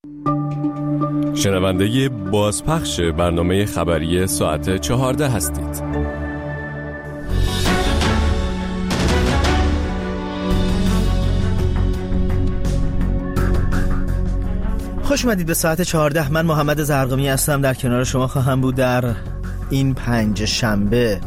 شنونده بازپخش برنامه خبری ساعت 14 هستید. خوش اومدید به ساعت 14. من محمد زرقمی هستم، در کنار شما خواهم بود در این پنج شنبه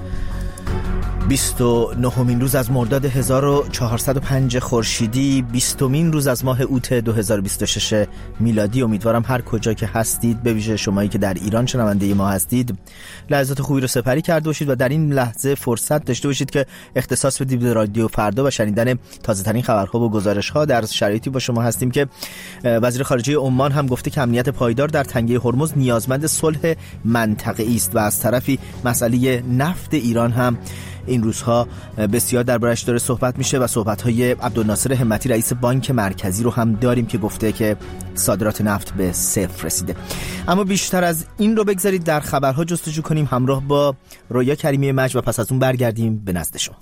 29مین روز از مرداد 1405 خورشیدی، 20مین روز از ماه اوت 2026 میلادی. امیدوارم هر کجا که هستید، به ویژه شمایی که در ایران شنونده ما هستید، لحظات خوبی رو سپری کرده باشید و در این لحظه فرصت داشته باشید که اختصاص بدید به رادیو فردا و شنیدن تازه ترین خبرها و گزارش‌ها. در شرایطی با شما هستیم که وزیر خارجه عمان هم گفته که امنیت پایدار در تنگه هرمز نیازمند صلح منطقه‌ای است و از طرفی مسئله نفت ایران هم این روزها بسیار دربارش داره صحبت میشه و صحبت‌های عبدالناصر همتی رئیس بانک مرکزی رو هم داریم که گفته که صادرات نفت به صفر رسیده. اما بیشتر از این رو بگذارید در خبرها جستجو کنیم همراه با رویا کریمی مجد و پس از اون برگردیم به نزد شما.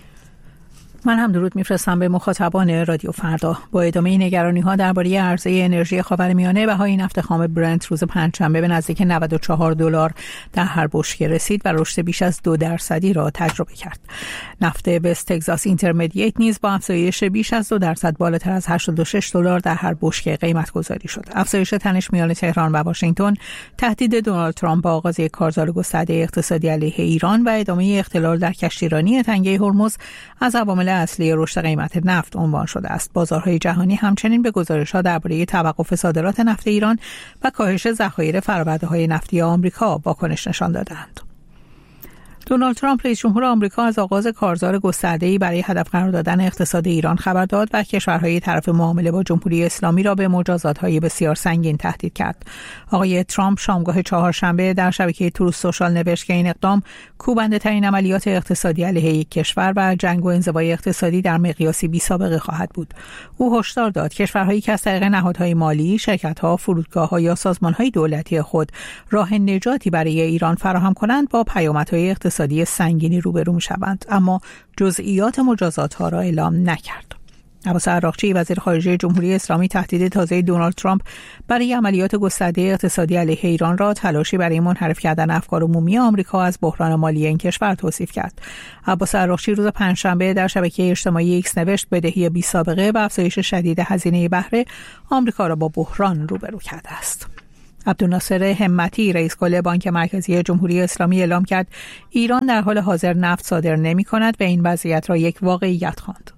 من هم درود میفرستم به مخاطبان رادیو فردا. با ادامه نگرانی‌ها درباره عرضه انرژی خاورمیانه، بهای نفت خام برنت روز پنجشنبه به نزدیک $94 در هر بشکه رسید و رشد بیش از 2% را تجربه کرد. نفت وست تگزاس اینترمدییت نیز با افزایش بیش از 2% بالاتر از $86 در هر بشکه قیمت گذاری شد. افزایش تنش میان تهران و واشنگتن، تهدید دونالد ترامپ با آغاز یک کارزار گسترده اقتصادی علیه ایران و ادامه اختلال در کشتیرانی تنگه هرمز از عوامل اصلی رشد قیمت نفت عنوان شده است. بازارهای جهانی همچنین به گزارش‌ها درباره توقف صادرات نفت ایران و کاهش ذخایر فرآورده‌های نفتی آمریکا واکنش نشان دادند. دونالد ترامپ رئیس جمهور آمریکا از آغاز کارزار گسترده‌ای برای هدف قرار دادن اقتصاد ایران خبر داد و کشورهای طرف معامله با جمهوری اسلامی را به مجازات‌های بسیار سنگین تهدید کرد. آقای ترامپ شامگاه چهارشنبه در شبکه تروث سوشال نوشت که این اقدام کوبنده‌ترین عملیات اقتصادی علیه یک کشور و جنگ و انزوای اقتصادی در مقیاسی بی‌سابقه خواهد بود. او هشدار داد کشورهایی که از طریق نهادهای مالی، شرکت‌ها، فرودگاه‌ها یا سازمان‌های دولتی خود راه نجاتی برای ایران فراهم کنند با پیامدهای اقتصادی سنگینی روبرو می‌شوند، اما جزئیات مجازات‌ها را اعلام نکرد. عباس عراقچی وزیر خارجه جمهوری اسلامی تهدید تازه دونالد ترامپ برای عملیات گسترده اقتصادی علیه ایران را تلاشی برای منحرف کردن افکار عمومی آمریکا از بحران مالی این کشور توصیف کرد. عباس عراقچی روز پنجشنبه در شبکه اجتماعی ایکس نوشت بدهی بی‌سابقه و افزایش شدید هزینه بهره آمریکا را با بحران روبرو کرده است. عبدالناصر همتی رئیس کل بانک مرکزی جمهوری اسلامی اعلام کرد ایران در حال حاضر نفت صادر نمی‌کند و این وضعیت را یک واقعیت خواند.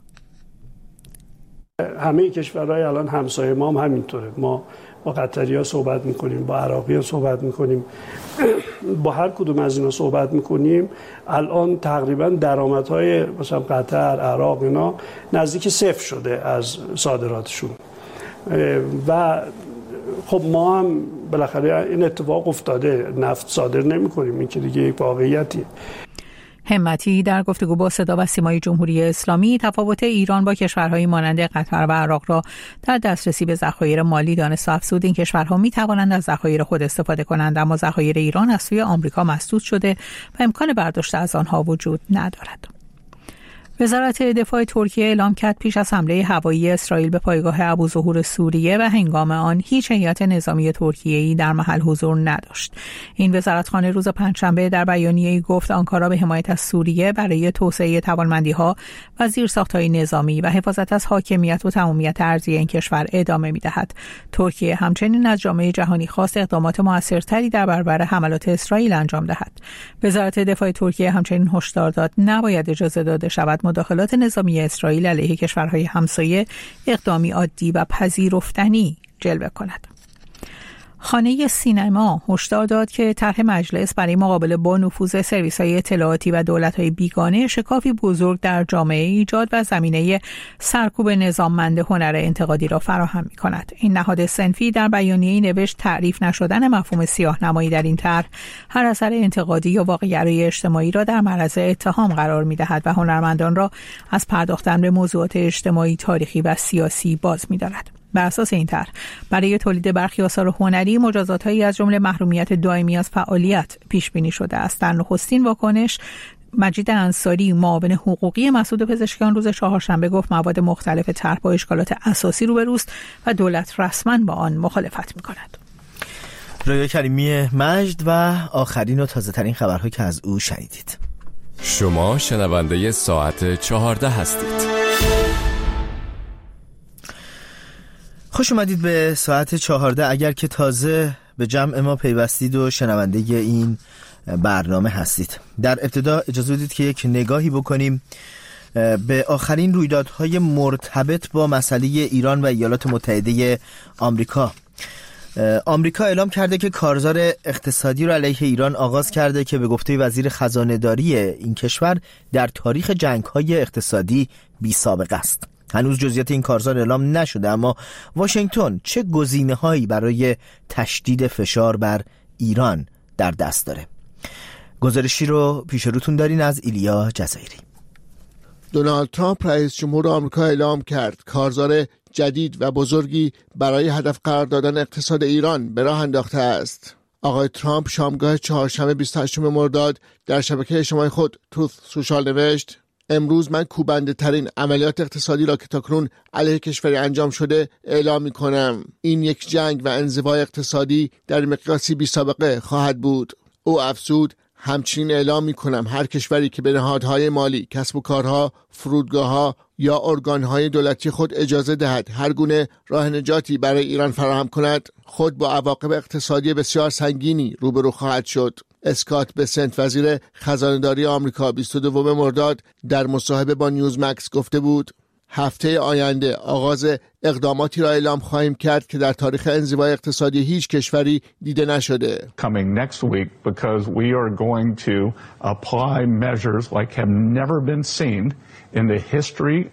همه کشورهای الان همسایه ما هم همینطوره. ما با قطری‌ها صحبت می‌کنیم، با عراقی‌ها صحبت می‌کنیم، با هر کدوم از اینا صحبت می‌کنیم. الان تقریبا درآمدهای مثلا قطر، عراق اینا نزدیک صفر شده از صادراتشون و خب ما هم بالاخره این اتفاق افتاده، نفت صادر نمی‌کنیم، این که دیگه یک واقعیتیه. همتی در گفتگو با صدا و سیمای جمهوری اسلامی تفاوت ایران با کشورهای مانند قطر و عراق را در دسترسی به ذخایر مالی دانست و افزود این کشورها می‌توانند از ذخایر خود استفاده کنند، اما ذخایر ایران از سوی آمریکا مسدود شده و امکان برداشت از آنها وجود ندارد. وزارت دفاع ترکیه اعلام کرد پیش از حمله هوایی اسرائیل به پایگاه ابوظهور سوریه و هنگام آن هیچ هیئت نظامی ترکیه‌ای در محل حضور نداشت. این وزارتخانه روز پنجشنبه در بیانیه‌ای گفت آنکارا به حمایت از سوریه برای توسعه توانمندی‌ها و زیرساخت‌های نظامی و حفاظت از حاکمیت و تمامیت ارضی این کشور ادامه می‌دهد. ترکیه همچنین از جامعه جهانی خواست اقدامات موثرتری در برابر حملات اسرائیل انجام دهد. وزارت دفاع ترکیه همچنین هشدار داد نباید اجازه داده شود مداخلات نظامی اسرائیل علیه کشورهای همسایه اقدامی عادی و پذیرفتنی جلوه کند. خانه سینما هشدار داد که طرح مجلس برای مقابله با نفوذ سرویس‌های اطلاعاتی و دولت‌های بیگانه شکافی بزرگ در جامعه ایجاد و زمینه سرکوب نظاممند هنر انتقادی را فراهم می‌کند. این نهاد صنفی در بیانیه‌ای نوشت تعریف نشدن مفهوم سیاه‌نمایی در این طرح هر اثر انتقادی یا واقع‌گرایی اجتماعی را در معرض اتهام قرار می‌دهد و هنرمندان را از پرداختن به موضوعات اجتماعی، تاریخی و سیاسی باز می‌دارد. بر اساس این طرح برای تولید برخی آثار هنری مجازات‌هایی از جمله محرومیت دائمی از فعالیت پیش بینی شده است. در نخستین واکنش مجید انصاری معاون حقوقی مسعود پزشکیان روز چهارشنبه گفت مواد مختلف طرح با اشکالات اساسی روبروست و دولت رسما با آن مخالفت می‌کند. رویا کریمی مجد و آخرین و تازه ترین خبرها که از او شنیدید. شما شنونده ساعت 14 هستید. خوش اومدید به ساعت 14. اگر که تازه به جمع ما پیوستید و شنونده این برنامه هستید، در ابتدا اجازه بدید که یک نگاهی بکنیم به آخرین رویدادهای مرتبط با مسئله ایران و ایالات متحده آمریکا. آمریکا اعلام کرده که کارزار اقتصادی را علیه ایران آغاز کرده که به گفته وزیر خزانه‌داری این کشور در تاریخ جنگ‌های اقتصادی بی‌سابقه است. هنوز جزئیات این کارزار اعلام نشده، اما واشنگتن چه گزینه‌هایی برای تشدید فشار بر ایران در دست داره؟ گزارشی رو پیش روتون دارین از ایلیا جزایری. دونالد ترامپ رئیس جمهور آمریکا اعلام کرد کارزار جدید و بزرگی برای هدف قرار دادن اقتصاد ایران به راه انداخته است. آقای ترامپ شامگاه چهارشنبه 28 مرداد در شبکه اجتماعی خود تروث سوشال نوشت: امروز من کوبنده ترین عملیات اقتصادی را که تاکنون علیه کشوری انجام شده اعلام می کنم. این یک جنگ و انزوای اقتصادی در مقیاسی بی سابقه خواهد بود. او افزود: همچنین اعلام می کنم هر کشوری که به نهادهای مالی، کسب و کارها، فرودگاه‌ها یا ارگان‌های دولتی خود اجازه دهد هر گونه راه نجاتی برای ایران فراهم کند، خود با عواقب اقتصادی بسیار سنگینی روبرو خواهد شد. اسکات بسنت وزیر خزانه‌داری آمریکا 22 مرداد در مصاحبه با نیوزمکس گفته بود: هفته آینده آغاز اقداماتی را اعلام خواهیم کرد که در تاریخ انزوای اقتصادی هیچ کشوری دیده نشده. Coming next week because we are going to apply measures like have never been seen in the history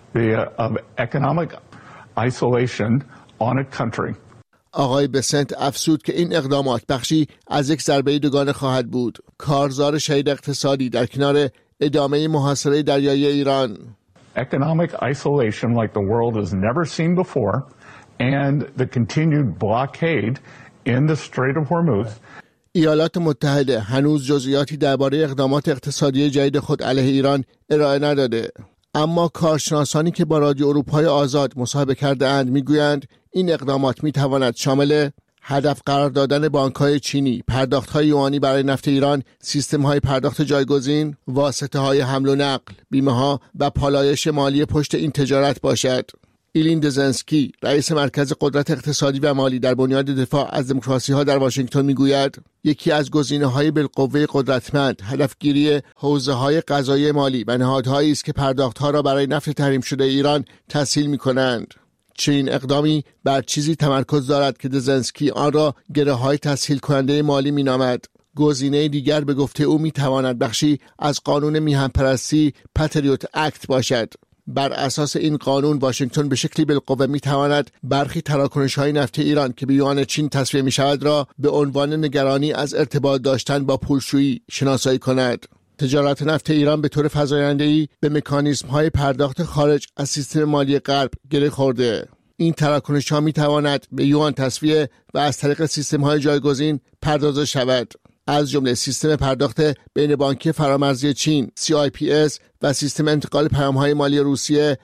of economic isolation on a country. آقای بسنت افزود که این اقدامات بخشی از یک ضربه دوگانه خواهد بود. کارزار شدید اقتصادی در کنار ادامه محاصره دریایی ایران. Economic isolation like the world has never seen before and the continued blockade in the Strait of Hormuz. ایالات متحده هنوز جزئیاتی درباره اقدامات اقتصادی جدید خود علیه ایران ارائه نداده، اما کارشناسانی که با رادیو اروپای آزاد مصاحبه کرده اند میگویند این اقدامات میتواند شامل هدف قرار دادن بانک‌های چینی، پرداخت‌های یوانی برای نفت ایران، سیستم‌های پرداخت جایگزین، واسطه‌های حمل و نقل، بیمه‌ها و پالایش مالی پشت این تجارت باشد. ایلین دزنسکی، رئیس مرکز قدرت اقتصادی و مالی در بنیاد دفاع از دموکراسی‌ها در واشنگتن میگوید یکی از گزینه‌های بالقوه قدرتمند هدفگیری حوزه‌های قضایی مالی و نهادهایی است که پرداخت‌ها را برای نفت تحریم شده ایران تسهیل می‌کنند. چنین اقدامی بر چیزی تمرکز دارد که دزنسکی آن را گره‌های تسهیل کننده مالی می‌نامد. گزینه دیگر به گفته او می‌تواند بخشی از قانون میهن‌پرستی پاتریوت اکت باشد. بر اساس این قانون واشنگتن به شکلی بالقوه می‌تواند برخی تراکنش‌های نفت ایران که به یوان چین تصفیه می‌شود را به عنوان نگرانی از ارتباط داشتن با پولشویی شناسایی کند. تجارت نفت ایران به طور فزاینده‌ای به مکانیزم‌های پرداخت خارج از سیستم مالی غرب گره خورده. این تراکنش‌ها می‌تواند به یوان تصفیه و از طریق سیستم‌های جایگزین پردازش شود، از جمله سیستم پرداخت بین بانکی فرامرزی چین CIPS و سیستم انتقال پیام‌های مالی روسیه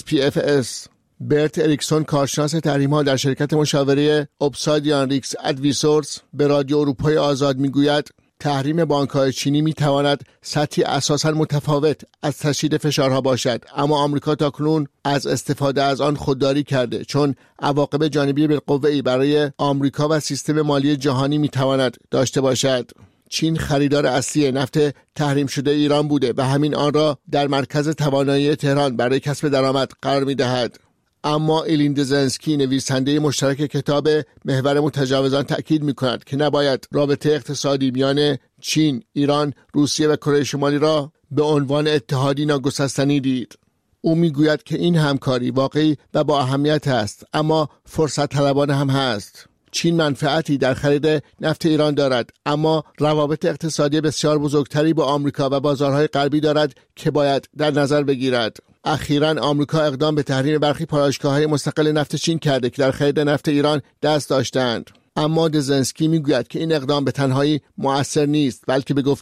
SPFS. برت اریکسون، کارشناس تحریم‌ها در شرکت مشاوره اوبسایدیان ریکس ادویسورس، به رادیو اروپای آزاد می‌گوید تحریم بانک‌های چینی می‌تواند سطحی اساساً متفاوت از تشدید فشارها باشد، اما آمریکا تاکنون از استفاده از آن خودداری کرده، چون عواقب جانبی بالقوه‌ای برای آمریکا و سیستم مالی جهانی می‌تواند داشته باشد. چین خریدار اصلی نفت تحریم شده ایران بوده و همین آن را در مرکز توانایی تهران برای کسب درآمد قرار می‌دهد. اما ایلین دزنسکی، نویسنده مشترک کتاب محور متجاوزان، تأکید می‌کند که نباید رابطه اقتصادی میان چین، ایران، روسیه و کره شمالی را به عنوان اتحادی ناگسستنی دید. او می‌گوید که این همکاری واقعی و با اهمیت است، اما فرصت طلبانه هم هست. چین منفعتی در خرید نفت ایران دارد، اما روابط اقتصادی بسیار بزرگتری با آمریکا و بازارهای غربی دارد که باید در نظر بگیرد. اخیراً آمریکا اقدام به تحریم برخی پالایشگاه‌های مستقل نفت چین کرده که در خرید نفت ایران دست داشتند. اما دزنسکی میگوید که این اقدام به تنهایی مؤثر نیست، بلکه به گفته او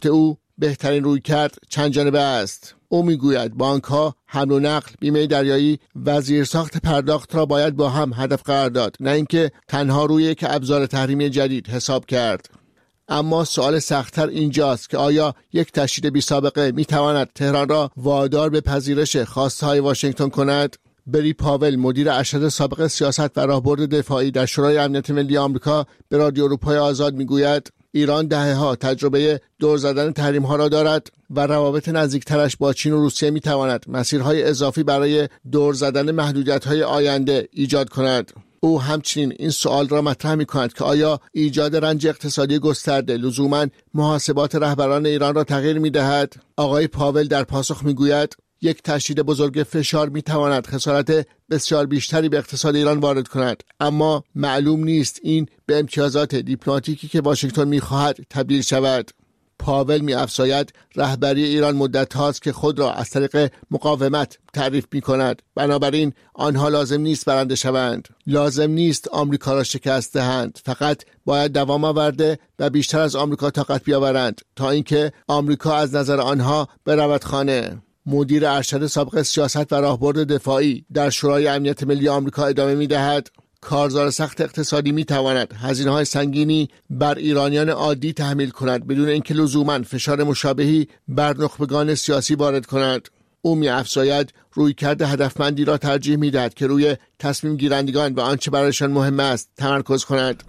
بهترین رویکرد چند جانبه است. او میگوید بانک‌ها، حمل و نقل، بیمه دریایی و زیرساخت پرداخت را باید با هم هدف قرار داد، نه اینکه تنها روی یک ابزار تحریمی جدید حساب کرد. اما سوال سخت‌تر اینجاست که آیا یک تشدید بی‌سابقه می‌تواند تهران را وادار به پذیرش خواسته‌های واشنگتن کند؟ بری پاول، مدیر ارشد سابق سیاست و راهبرد دفاعی در شورای امنیت ملی آمریکا، به رادیو اروپای آزاد میگوید ایران دهه‌ها تجربه دور زدن تحریم‌ها را دارد و روابط نزدیکترش با چین و روسیه می‌تواند مسیرهای اضافی برای دور زدن محدودیت‌های آینده ایجاد کند. او همچنین این سوال را مطرح می‌کند که آیا ایجاد رنج اقتصادی گسترده لزوماً محاسبات رهبران ایران را تغییر می‌دهد؟ آقای پاول در پاسخ می‌گوید یک تشدید بزرگ فشار می‌تواند خسارت بسیار بیشتری به اقتصاد ایران وارد کند، اما معلوم نیست این به امتیازات دیپلماتیکی که واشنگتن می‌خواهد تبدیل شود. پاول می‌افزاید رهبری ایران مدت هاست که خود را از طریق مقاومت تعریف می‌کند، بنابراین آنها لازم نیست برنده شوند، لازم نیست آمریکا را شکست دهند، فقط باید دوام آورده و بیشتر از آمریکا طاقت بیاورند تا اینکه آمریکا از نظر آنها برود خانه. مدیر ارشد سابق سیاست و راهبرد دفاعی در شورای امنیت ملی آمریکا ادامه می‌دهد کارزار سخت اقتصادی می‌تواند هزینه‌های سنگینی بر ایرانیان عادی تحمیل کند بدون اینکه لزوماً فشار مشابهی بر نخبگان سیاسی وارد کند. او می‌افزاید رویکرد هدفمندی را ترجیح می‌دهد که روی تصمیم گیرندگان و آنچه برایشان مهم است تمرکز کند.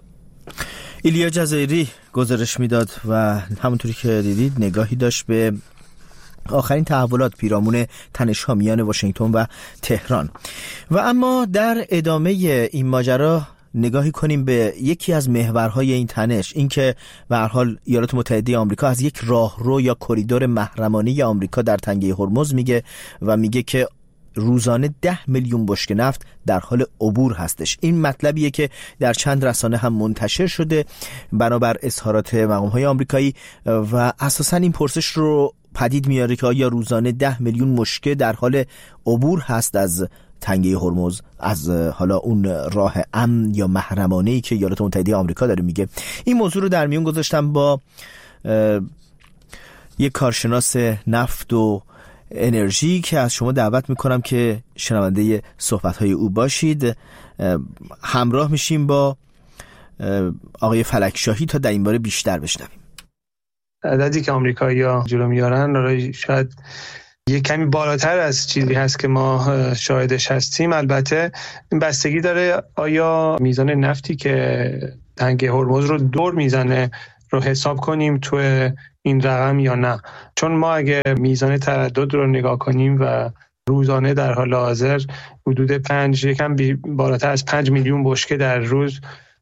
ایلیا جزایری گزارش میداد و همونطوری که دیدید نگاهی داشت به آخرین تحولات پیرامون تنش‌ها میان واشنگتن و تهران. و اما در ادامه این ماجرا نگاهی کنیم به یکی از محورهای این تنش، این که به هر حال ایالات متحده آمریکا از یک راهرو یا کریدور محرمانه آمریکا در تنگه هرمز میگه و میگه که روزانه 10 میلیون بشکه نفت در حال عبور هستش. این مطلبیه که در چند رسانه هم منتشر شده بنابر اظهارات مقام‌های آمریکایی و اساساً این پرسش رو پدید میاره که آیا روزانه 10 میلیون بشکه در حال عبور هست از تنگه هرمز، از حالا اون راه امن یا محرمانه‌ای که ایالات متحده آمریکا داره میگه. این موضوع رو در میون گذاشتم با یک کارشناس نفت و انرژی که از شما دعوت میکنم که شنونده صحبت‌های او باشید. همراه میشیم با آقای فلکشاهی تا در این باره بیشتر بشنویم. عددی که آمریکایی‌ها جلو میارن شاید یه کمی بالاتر از چیزی هست که ما شاهدش هستیم. البته این بستگی داره آیا میزان نفتی که تنگه هرمز رو دور میزنه رو حساب کنیم تو این رقم یا نه. چون ما اگه میزان تردد رو نگاه کنیم و روزانه در حال حاضر حدود یکم بالاتر از 5 میلیون بشکه در روز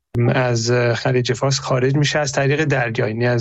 از خلیج فارس خارج میشه از طریق دریایی، یعنی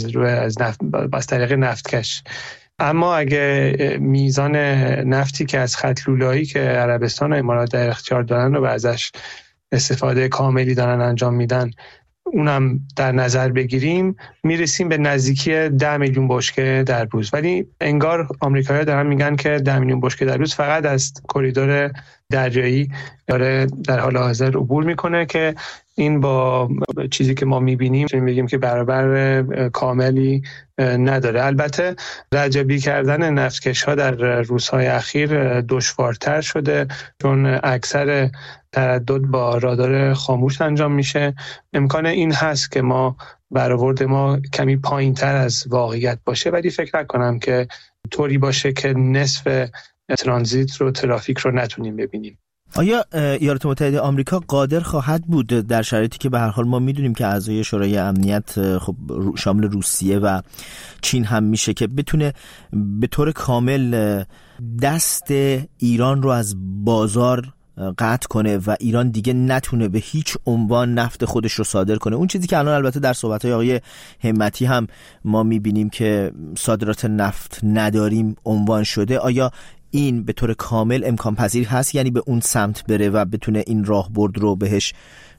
از طریق نفتکش. اما اگه میزان نفتی که از خط لوله‌ای که عربستان و امارات در اختیار دارن و ازش استفاده کاملی دارن انجام میدن اونم در نظر بگیریم، میرسیم به نزدیکی 10 میلیون بشکه در روز. ولی انگار آمریکایی‌ها دارن میگن که 10 میلیون بشکه در روز فقط از کریدور دریایی داره در حال حاضر عبور میکنه که این با چیزی که ما میبینیم میگیم که برابر کاملی نداره. البته رجبی کردن نفتکش ها در روزهای اخیر دشوارتر شده چون اکثر تردد با رادار خاموش انجام میشه. امکان این هست که ما برآورد ما کمی پایین تر از واقعیت باشه، ولی فکر نکنم که طوری باشه که نصف ترانزیت رو، ترافیک رو نتونیم ببینیم. آیا ایالات متحده آمریکا قادر خواهد بود در شرایطی که به هر حال ما میدونیم که اعضای شورای امنیت خب شامل روسیه و چین هم میشه که بتونه به طور کامل دست ایران رو از بازار قطع کنه و ایران دیگه نتونه به هیچ عنوان نفت خودش رو صادر کنه؟ اون چیزی که الان البته در صحبت‌های آقای همتی هم ما میبینیم که صادرات نفت نداریم عنوان شده. آیا این به طور کامل امکان پذیر هست، یعنی به اون سمت بره و بتونه این راهبرد رو بهش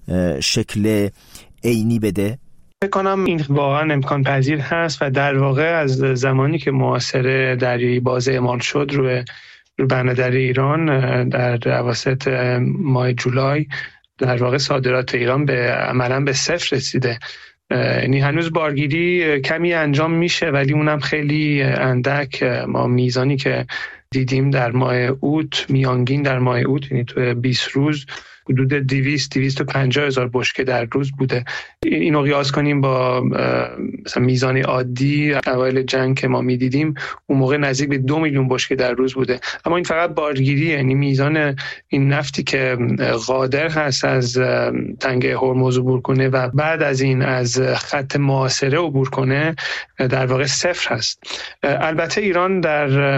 شکل عینی بده؟ فکر کنم این واقعا امکان پذیر هست و در واقع از زمانی که محاصره دریایی باز اعمال شد روی بندر ایران در اواسط ماه جولای، در واقع صادرات ایران عملاً به صفر رسیده یعنی هنوز بارگیری کمی انجام میشه ولی اونم خیلی اندک. ما میزانی که دیدیم در ماه اوت، میانگین در ماه اوت، یعنی تو 20 روز حدود 250 هزار بشکه در روز بوده. اینو قیاس کنیم با مثلا میزان عادی اوایل جنگ که ما میدیدیم، اون موقع نزدیک به 2 میلیون بشکه در روز بوده. اما این فقط بارگیری، یعنی میزان این نفتی که قادر هست از تنگه هرمز عبور کنه و بعد از این از خط محاصره عبور کنه در واقع صفر هست. البته ایران در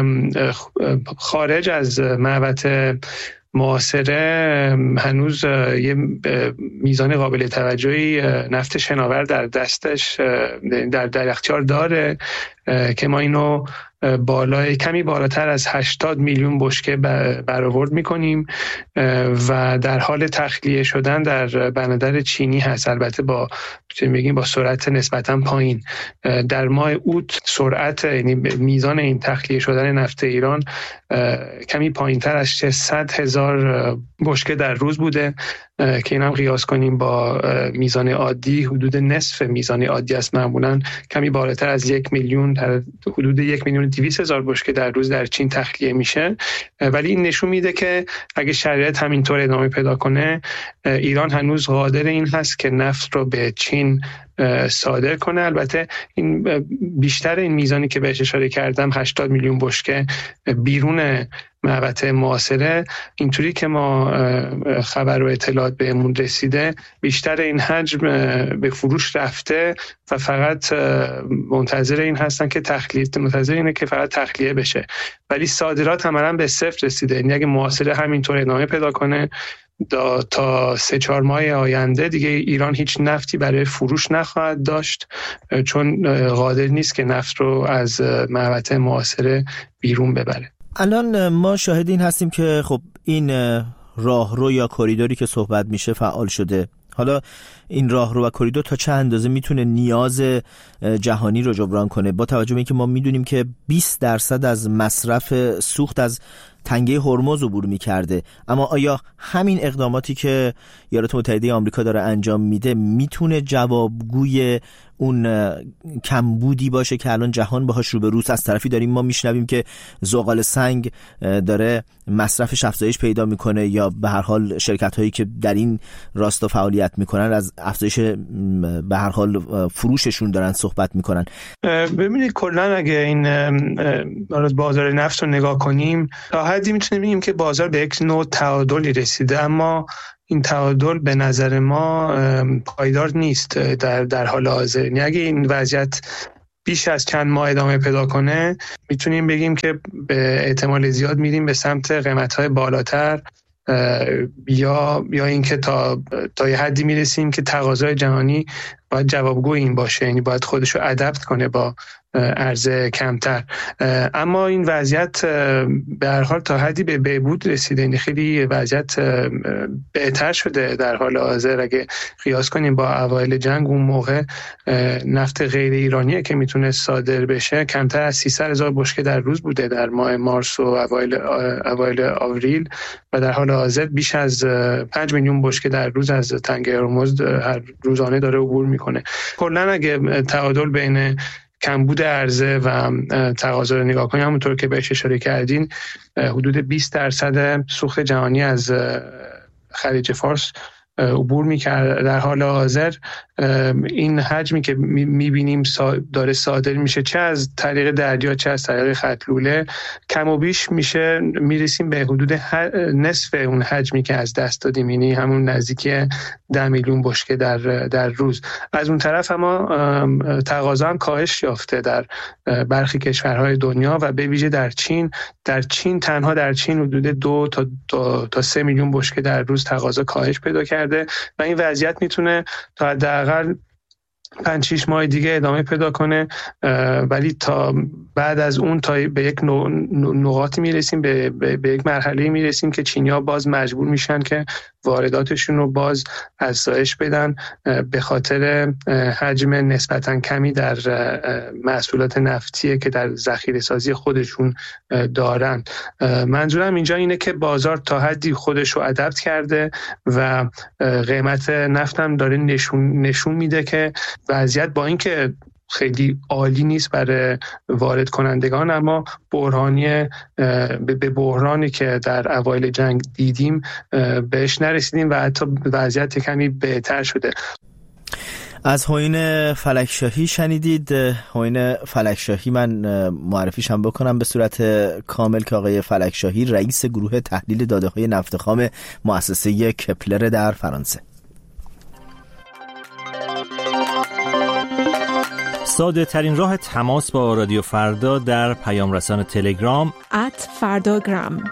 خارج از محوطه محاصره هنوز یه میزان قابل توجهی نفت شناور در دستش در اختیار داره که ما اینو کمی بالاتر از 80 میلیون بشکه برآورد میکنیم و در حال تخلیه شدن در بندر چینی هست. البته با سرعت نسبتا پایین. در ماه اوت سرعت، یعنی میزان این تخلیه شدن نفت ایران کمی پایینتر از 600,000 بشکه در روز بوده که این هم قیاس کنیم با میزان عادی، حدود نصف میزان عادی است. معمولا کمی بالاتر از 1 میلیون، حدود 1,200,000 بشکه در روز در چین تخلیه میشه. ولی این نشون میده که اگه شرایط همینطور ادامه پیدا کنه، ایران هنوز قادر این هست که نفت رو به چین صادر کنه. البته این بیشتر این میزانی که بهش اشاره کردم، 80 میلیون بشکه بیرون محوطه محاصره، اینطوری که ما خبر و اطلاعات بهمون رسیده، بیشتر این حجم به فروش رفته و فقط منتظر این هستن که منتظر اینه که فقط تخلیه بشه. ولی صادرات عملاً به صفر رسیده. یعنی اگه محاصره همینطور ادامه پیدا کنه تا 3-4 ماه آینده دیگه ایران هیچ نفتی برای فروش نخواهد داشت، چون قادر نیست که نفت رو از محوطه محاصره بیرون ببره. الان ما شاهد این هستیم که خب این راهرو یا کریدوری که صحبت میشه فعال شده. حالا این راهرو و کریدور تا چه اندازه میتونه نیاز جهانی رو جبران کنه، با توجه به اینکه ما میدونیم که 20% از مصرف سوخت از تنگه هرمز عبور میکرده. اما آیا همین اقداماتی که ایالات متحده آمریکا داره انجام میده میتونه جوابگوی اون کمبودی باشه که الان جهان باهاش روبروست؟ از طرفی داریم ما میشنویم که زغال سنگ داره مصرفش افزایش پیدا میکنه، یا به هر حال شرکت هایی که در این راستا فعالیت میکنن از افزایش به هر حال فروششون دارن صحبت میکنن. ببینید کلا اگه این بازار نفت رو نگاه کنیم، تا حدی میتونیم بگیم که بازار به یک نوع تعادلی رسیده، اما این تعادل به نظر ما پایدار نیست در حال حاضر. یعنی اگه این وضعیت بیش از چند ماه ادامه پیدا کنه، میتونیم بگیم که به احتمال زیاد میریم به سمت قیمت‌های بالاتر، یا اینکه تا یه حدی میرسیم که تقاضای جهانی باید جوابگوی این باشه، یعنی باید خودشو ادپت کنه با عرضه کمتر. اما این وضعیت به هر حال تا حدی به بهبود رسیده، یعنی خیلی وضعیت بهتر شده در حال حاضر. اگه قیاس کنیم با اوایل جنگ، اون موقع نفت غیر ایرانیه که میتونه صادر بشه کمتر از 300,000 بشکه در روز بوده در ماه مارس و اوایل آوریل، و در حال حاضر بیش از 5 میلیون بشکه در روز از تنگه هرمز هر روزانه داره عبور میکنه. کلاً اگه تعادل بین کمبود عرضه و تقاضا رو نگاه کنیم، همونطور که بهش اشاره کردین، حدود 20% سوخت جهانی از خلیج فارس عبور میکرد. در حال حاضر این حجمی که میبینیم داره صادر میشه، چه از طریق دریا چه از طریق خط لوله، کم و بیش میرسیم به حدود نصف اون حجمی که از دست دادیم، یعنی همون نزدیکی 10 میلیون بشکه در روز. از اون طرف اما تقاضا هم کاهش یافته در برخی کشورهای دنیا و به ویژه در چین تنها در چین حدود 2 تا 3 میلیون بشکه در روز تقاضا کاهش پیدا کرده و این وضعیت میتونه تا حداقل 5-6 ماه دیگه ادامه پیدا کنه. ولی تا بعد از اون تا به یک نقاطی میرسیم، به یک مرحله میرسیم که چینی‌ها باز مجبور میشن که وارداتشون رو باز افزایش بدن به خاطر حجم نسبتاً کمی در محصولات نفتیه که در ذخیره سازی خودشون دارن. منظورم اینجا اینه که بازار تا حدی خودش رو ادپت کرده و قیمت نفت هم داره نشون میده که وضعیت با اینکه خیلی عالی نیست برای وارد کنندگان، اما بحرانی به بحرانی که در اوایل جنگ دیدیم بهش نرسیدیم و حتی وضعیت کمی بهتر شده. از حوین فلکشاهی شنیدید. حوین فلکشاهی من معرفیش هم بکنم به صورت کامل که آقای فلکشاهی رئیس گروه تحلیل داده‌های نفت خام مؤسسه کپلر در فرانسه. ساده ترین راه تماس با رادیو فردا در پیام رسان تلگرام @فرdagram.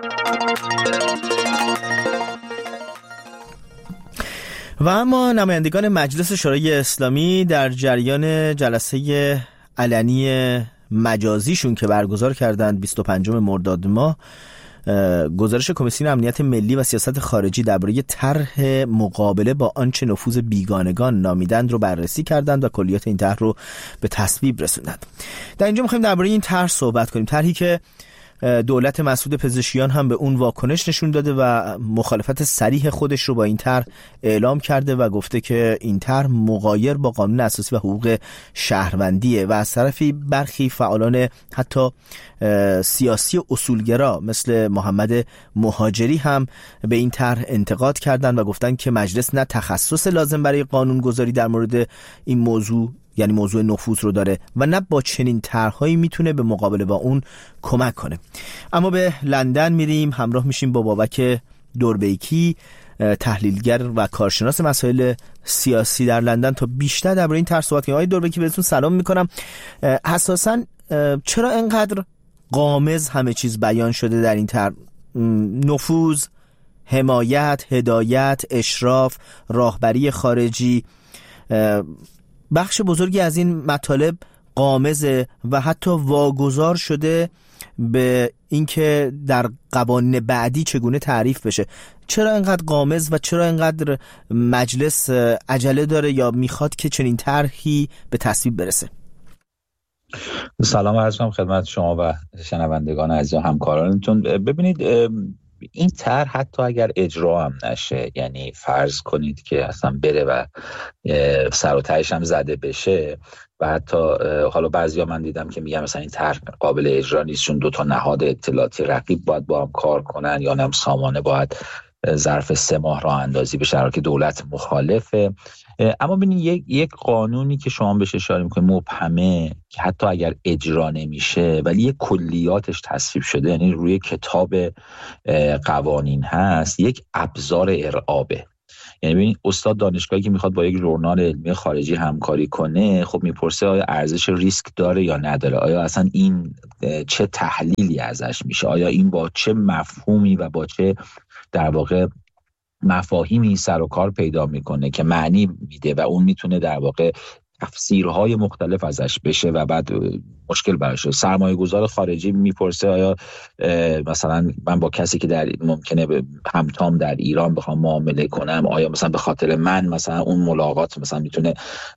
و اما نمایندگان مجلس شورای اسلامی در جریان جلسه علنی مجازیشون که برگزار کردند 25 مرداد ماه، گزارش کمیسیون امنیت ملی و سیاست خارجی درباره طرح مقابله با آنچه نفوذ بیگانگان نامیدند رو بررسی کردند و کلیات این طرح رو به تصویب رسوندند. در اینجا می‌خوایم درباره این طرح صحبت کنیم، طرحی که دولت مسعود پزشکیان هم به اون واکنش نشون داده و مخالفت صریح خودش رو با این طرح اعلام کرده و گفته که این طرح مغایر با قانون اساسی و حقوق شهروندیه و از طرفی برخی فعالان حتی سیاسی اصولگرا مثل محمد مهاجری هم به این طرح انتقاد کردند و گفتند که مجلس نه تخصص لازم برای قانونگذاری در مورد این موضوع، یعنی موضوع نفوذ رو داره و نه با چنین طرح‌هایی میتونه به مقابله با اون کمک کنه. اما به لندن میریم، همراه میشیم با بابک دوربیکی، تحلیلگر و کارشناس مسائل سیاسی در لندن، تا بیشتر درباره این طرح صحبت کنیم. آقای دوربیکی بهتون سلام میکنم. اساساً چرا اینقدر غامض همه چیز بیان شده در این طرح؟ نفوذ، حمایت، هدایت، اشراف، راهبری خارجی، بخش بزرگی از این مطالب غامضه و حتی واگذار شده به اینکه در قوانین بعدی چگونه تعریف بشه. چرا اینقدر غامض و چرا اینقدر مجلس عجله داره یا میخواد که چنین طرحی به تصویب برسه؟ سلام عرض می‌کنم خدمت شما و شنوندگان عزیز و همکارانتون. ببینید این طرح حتی اگر اجرا هم نشه، یعنی فرض کنید که اصلا بره و سر و تهش هم زده بشه و حتی حالا بعضیا من دیدم که میگم مثلا این طرح قابل اجرا نیست چون 2 نهاد اطلاعاتی رقیب باید با هم کار کنن یا هم سامانه باید ظرف 3 ماه راه اندازی بشه در که دولت مخالفه. اما ببینید یک قانونی که شما بهش اشاره میکنید مبهمه که حتی اگر اجرا نمیشه ولی یک کلیاتش تصویب شده، یعنی روی کتاب قوانین هست، یک ابزار ارعابه. یعنی ببین استاد دانشگاهی که میخواد با یک ژورنال علمی خارجی همکاری کنه، خب میپرسه آیا ارزش ریسک داره یا نداره، آیا اصلا این چه تحلیلی ازش میشه، آیا این با چه مفهومی و با چه در واقع مفاهیمی سر و کار پیدا میکنه که معنی میده و اون میتونه در واقع تفسیرهای مختلف ازش بشه و بعد مشکل براشه. سرمایه گذار خارجی میپرسه آیا مثلا من با کسی که در ممکنه همتام در ایران بخوام معامله کنم، آیا مثلا به خاطر من مثلا اون ملاقات مثلا میتونه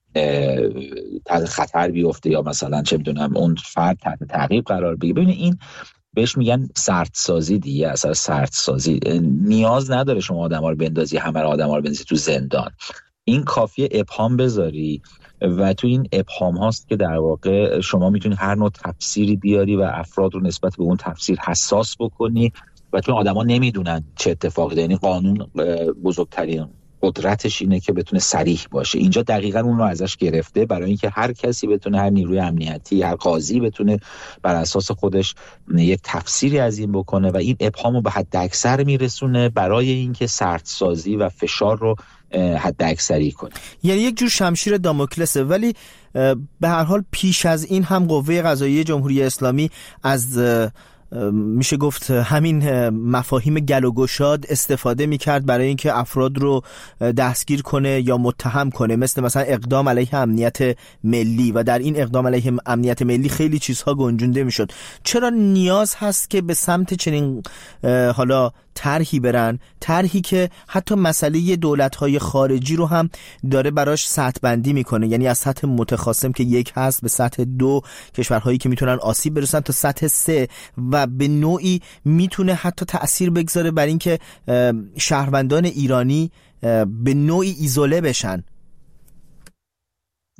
تحت خطر بیفته یا مثلا چه میدونم اون فرد تحت تعقیب قرار بگیره. ببینید این بهش میگن سردسازی دیگه، اصلا سردسازی نیاز نداره شما آدم‌ها رو بندازی، همه آدم‌ها رو بندازی تو زندان. این کافیه ابهام بذاری و تو این ابهام هاست که در واقع شما میتونی هر نوع تفسیری بیاری و افراد رو نسبت به اون تفسیر حساس بکنی و چون آدما نمیدونن چه اتفاقی داره. یعنی قانون بزرگترین قدرتش اینه که بتونه صریح باشه. اینجا دقیقاً اون رو ازش گرفته برای اینکه هر کسی بتونه، هر نیروی امنیتی، هر قاضی بتونه بر اساس خودش یک تفسیری از این بکنه و این ابهام رو به حد اکثر میرسونه برای اینکه سردسازی و فشار رو حد اکثری کنه. یعنی یک جور شمشیر داموکلسه. ولی به هر حال پیش از این هم قوه قضاییه جمهوری اسلامی از میشه گفت همین مفاهیم گل و گشاد استفاده میکرد برای اینکه افراد رو دستگیر کنه یا متهم کنه، مثلا اقدام علیه امنیت ملی، و در این اقدام علیه امنیت ملی خیلی چیزها گنجونده میشد. چرا نیاز هست که به سمت چنین حالا طرحی برن، طرحی که حتی مسئله دولت‌های خارجی رو هم داره براش سطح بندی میکنه، یعنی از سطح متخاصم که 1 هست به سطح 2 کشورهایی که میتونن آسیب برسن تا سطح 3 و به نوعی میتونه حتی تأثیر بگذاره بر این که شهروندان ایرانی به نوعی ایزوله بشن.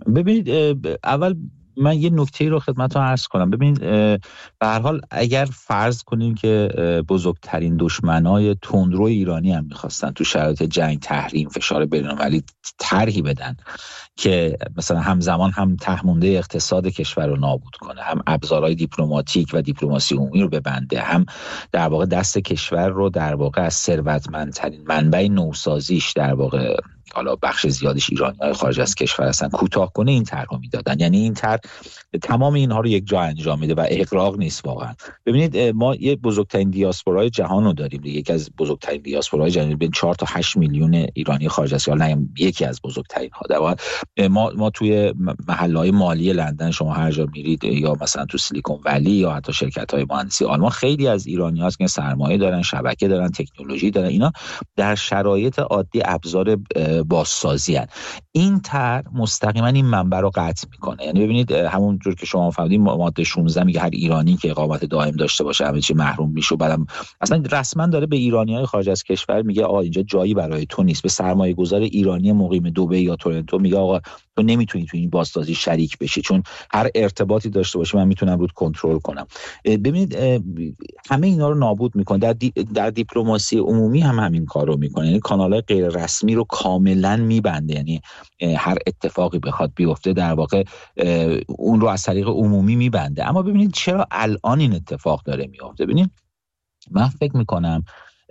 ببینید اول من یه نکته رو خدمتتون عرض کنم. ببینید به هر حال اگر فرض کنیم که بزرگترین دشمنای تندرو ایرانی هم می‌خواستن تو شرایط جنگ، تحریم، فشار بین‌المللی طرحی بدن که مثلا همزمان هم تهمونده اقتصاد کشور رو نابود کنه، هم ابزارهای دیپلماتیک و دیپلماسی عمومی رو ببنده، هم در واقع دست کشور رو در واقع از ثروتمندترین منبع نوسازیش در واقع حالا بخش زیادش ایرانی‌های خارج از کشور هستن کوتاه کنه، این طرح رو میدادن. یعنی این طرح تمام اینها رو یک جا انجام میده و اغراق نیست واقعا. ببینید ما یه بزرگترین دیاسپورای جهان رو داریم، یکی از بزرگترین دیاسپورای جهان، بین 4 تا 8 میلیون ایرانی خارج از کشور، نه یکی از بزرگترین ها. در واقع ما توی محله‌های مالی لندن شما هر جا میرید یا مثلا تو سیلیکون ولی یا حتی شرکت‌های مهندسی آلمان، خیلی از ایرانی‌ها هستن که سرمایه دارن، شبکه دارن، تکنولوژی دارن، اینا در شرایط عادی ابزار بازسازی هستند. این طرح مستقیما این منبع رو قطع میکنه. یعنی ببینید همونجور که شما فهمیدین ماده 16 میگه هر ایرانی که اقامت دائم داشته باشه همه چی محروم میشه. بعدم اصلا رسما داره به ایرانیای خارج از کشور میگه آقا اینجا جایی برای تو نیست. به سرمایه‌گذار ایرانی مقیم دبی یا تورنتو میگه آقا تو نمیتونی تو این بازسازی شریک بشی، چون هر ارتباطی داشته باشی من میتونم رود کنترل کنم. ببینید همه اینا رو نابود میکنه. در دیپلماسی عمومی هم همین کار رو میکنه. یعنی کانال‌های غیر رسمی رو کاملا میبنده. یعنی هر اتفاقی بخواد بیفته در واقع اون رو از طریق عمومی میبنده. اما ببینید چرا الان این اتفاق داره میفته. ببینید من فکر میکنم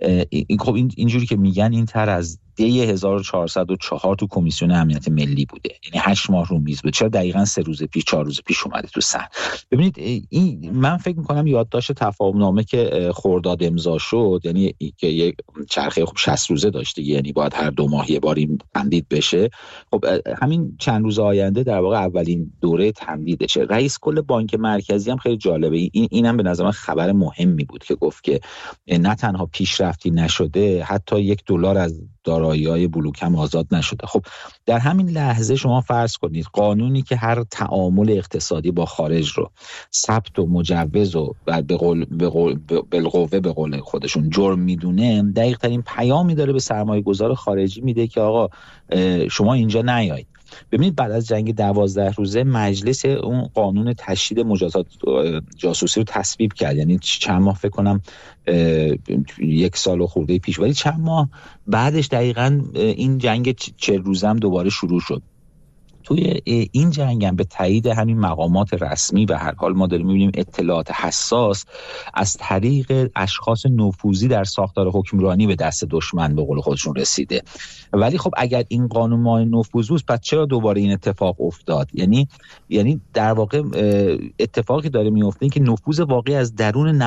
خب اینجوری که میگن این طرح از دی 1404 تو کمیسیون امنیت ملی بوده، یعنی 8 ماه رو میز بود. چرا دقیقاً 3 روز پیش 4 روز پیش اومده تو صحن؟ ببینید این من فکر میکنم یادداشت تفاهم نامه که خرداد امضا شد، یعنی که یک چرخه خب 60 روزه داشته، یعنی باید هر 2 ماه یه بار تمدید بشه. خب همین چند روز آینده در واقع اولین دوره تمدیدشه. رئیس کل بانک مرکزی هم خیلی جالبه، اینم به نظر من خبر مهمی بود که گفت که نه تنها پیشرفتی نشده، حتی $1 از دارایی‌های بلوک هم آزاد نشده. خب در همین لحظه شما فرض کنید قانونی که هر تعامل اقتصادی با خارج رو ثبت و مجوز و بالقوه به قول خودشون جرم میدونه، دقیق ترین پیامی داره به سرمایه‌گذار خارجی میده که آقا شما اینجا نیایید. ببینید بعد از جنگ 12 روزه مجلس اون قانون تشدید مجازات جاسوسی رو تصویب کرد، یعنی چند ماه فکر کنم 1 سال و خورده پیش، ولی چند ماه بعدش دقیقاً این جنگ 40 روزه هم دوباره شروع شد. توی این جنگ هم به تایید همین مقامات رسمی به هر حال ما داریم می‌بینیم اطلاعات حساس از طریق اشخاص نفوذی در ساختار حکمرانی به دست دشمن به قول خودشون رسیده. ولی خب اگر این قانون مانع نفوذ بود پس چرا دوباره این اتفاق افتاد؟ یعنی در واقع اتفاقی داره میفته این که نفوذ واقعی از درون